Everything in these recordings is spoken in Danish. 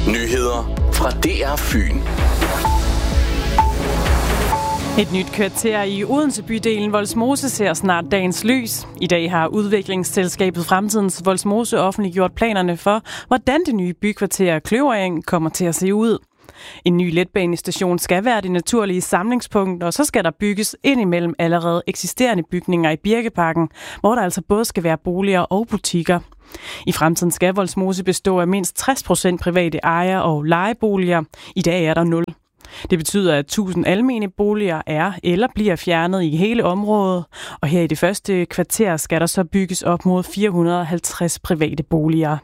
Nyheder fra DR Fyn. Et nyt kvarter i Odense bydelen Vollsmose ser snart dagens lys. I dag har udviklingsselskabet Fremtidens Vollsmose offentliggjort planerne for, hvordan det nye bykvarter Kløvereng kommer til at se ud. En ny letbanestation skal være det naturlige samlingspunkt, og så skal der bygges ind imellem allerede eksisterende bygninger i Birkeparken, hvor der altså både skal være boliger og butikker. I fremtiden skal Vollsmose bestå af mindst 60% private ejer- og lejeboliger. I dag er der 0. Det betyder, at 1000 almene boliger er eller bliver fjernet i hele området, og her i det første kvarter skal der så bygges op mod 450 private boliger.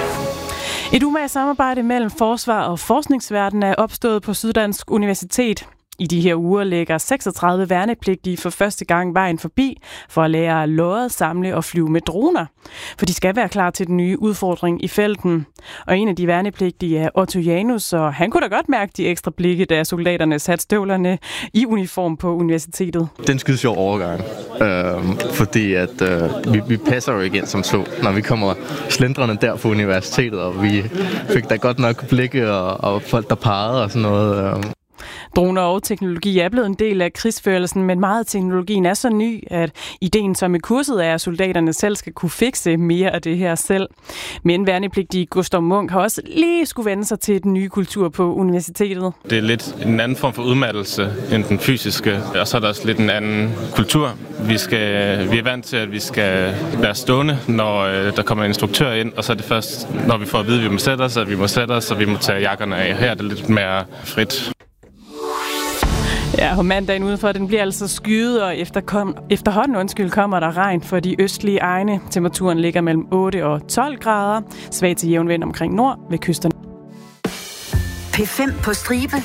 Et umage samarbejde mellem forsvar og forskningsverden er opstået på Syddansk Universitet. I de her uger lægger 36 værnepligtige for første gang vejen forbi for at lære at lodde, samle og flyve med droner. For de skal være klar til den nye udfordring i felten. Og en af de værnepligtige er Otto Janus, og han kunne da godt mærke de ekstra blikke, da soldaterne satte støvlerne i uniform på universitetet. Den skide sjov overgang, fordi at vi passer jo igen som så, når vi kommer slendrende der på universitetet, og vi fik da godt nok blikke og folk, der pegede og sådan noget. Droner og teknologi er blevet en del af krigsførelsen, men meget af teknologien er så ny, at ideen som i kurset er, at soldaterne selv skal kunne fikse mere af det her selv. Men værnepligtige Gustav Munk har også lige skulle vende sig til den nye kultur på universitetet. Det er lidt en anden form for udmattelse end den fysiske, og så er der også lidt en anden kultur. Vi er vant til, at vi skal være stående, når der kommer en instruktør ind, og så er det først, når vi får at vide, at vi må sætte os, og vi må tage jakkerne af. Her er det lidt mere frit. Ja, og mandagen udenfor, den bliver altså skyet, og efterhånden kommer der regn for de østlige egne. Temperaturen ligger mellem 8 og 12 grader. Svag til jævn vind omkring nord ved kysterne. P5 på stribe.